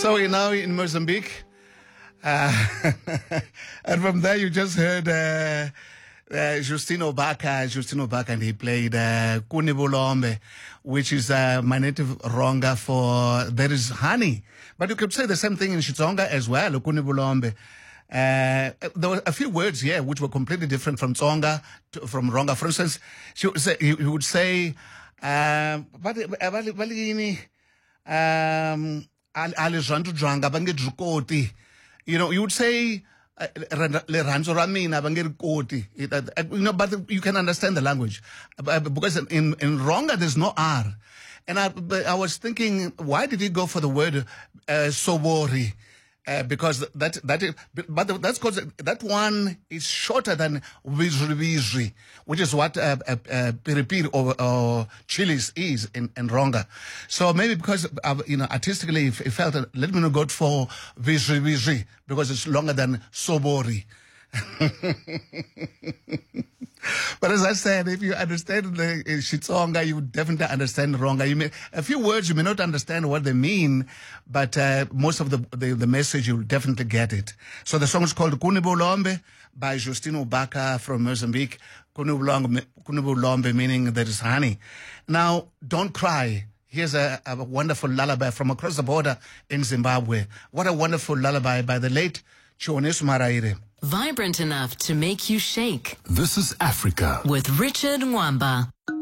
So we're now in Mozambique. And from there, you just heard Justino Baka, and he played Kunibulombe, which is my native Ronga for there is honey. But you could say the same thing in Xitsonga as well, Kunibulombe. There were a few words here which were completely different from Tsonga, from Ronga. For instance, he would say, you know, you would say, but you can understand the language. Because in Ronga, there's no R. And I was thinking, why did he go for the word sobori? Because that's because that one is shorter than vizri, which is what piripiri or chilies is in Ronga. So maybe because artistically it felt a little bit good for vizri because it's longer than sobori. But as I said, if you understand the Xitsonga, you would definitely understand Ronga. A few words you may not understand what they mean, but most of the message you'll definitely get it. So the song is called Kunibulombe by Justino Baka from Mozambique. Kunibulombe meaning there is honey. Now, don't cry. Here's a wonderful lullaby from across the border in Zimbabwe. What a wonderful lullaby by the late Chioniso Maraire. Vibrant enough to make you shake. This is Africa with Richard Mwamba.